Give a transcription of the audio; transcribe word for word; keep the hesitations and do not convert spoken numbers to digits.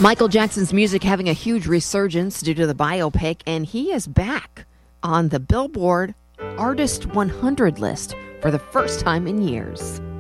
Michael Jackson's music having a huge resurgence due to the biopic, and he is back on the Billboard Artist one hundred list for the first time in years.